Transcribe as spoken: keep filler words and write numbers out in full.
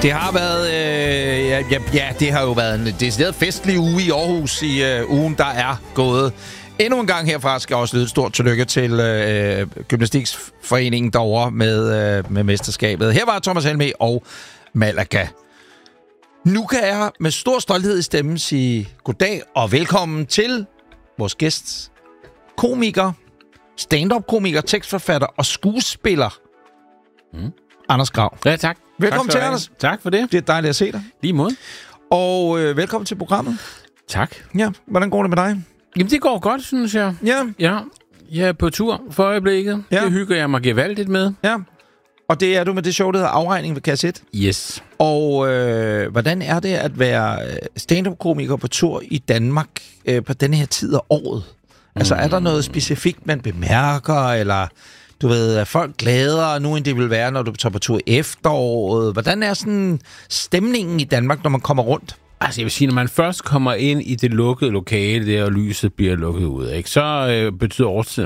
Det har været, øh, ja, ja, ja, det har jo været en decideret festlig uge i Aarhus i øh, ugen, der er gået. Endnu en gang herfra skal også lyde et stort tillykke til øh, Gymnastiksforeningen derovre med, øh, med mesterskabet. Her var Thomas Helmig og Malaga. Nu kan jeg med stor stolthed i stemmen sige goddag og velkommen til vores gæst, komiker, stand-up-komiker, tekstforfatter og skuespiller, mm. Anders Grav. Ja, tak. Velkommen tak til, Anders. Tak for det. Det er dejligt at se dig. Lige mod. Og øh, velkommen til programmet. Tak. Ja, hvordan går det med dig? Jamen, det går godt, synes jeg. Ja. Ja, jeg er på tur for øjeblikket. Ja. Det hygger jeg mig gevaldigt med. Ja. Og det er du med det show, der hedder Afregning ved Kasse et. Yes. Og øh, hvordan er det at være stand-up-komiker på tur i Danmark øh, på denne her tid af året? Altså, er der noget specifikt, man bemærker, eller du ved, er folk gladere nu, end det vil være, når du tager på tur i efteråret? Hvordan er sådan stemningen i Danmark, når man kommer rundt? Altså, jeg vil sige, når man først kommer ind i det lukkede lokale, der og lyset bliver lukket ud, ikke, så øh, betyder årstiden